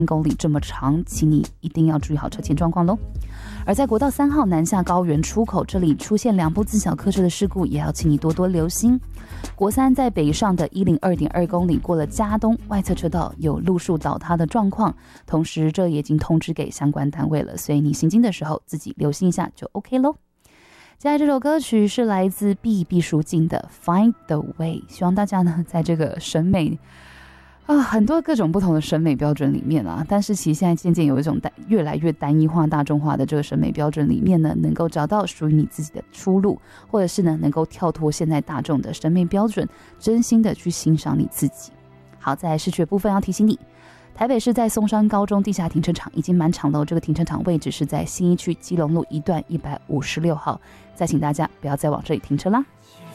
公里这么长，请你一定要注意好车前状况咯。而在国道3号南下高原出口这里出现2部自小客车的事故，也要请你多多留心。国3在北上的102.2公里过了嘉东外侧车道有路树倒塌的状况，同时这也已经通知给相关单位了，所以你行经的时候自己留心一下就 OK 咯。接下来这首歌曲是来自毕书尽的 Find the Way， 希望大家呢在这个审美很多各种不同的审美标准里面但是其实现在渐渐有一种越来越单一化大众化的这个审美标准里面呢，能够找到属于你自己的出路，或者是呢能够跳脱现在大众的审美标准，真心的去欣赏你自己。好，在视觉部分要提醒你，台北市在松山高中地下停车场已经满场了，这个停车场位置是在信义区基隆路1段156号，再请大家不要再往这里停车啦。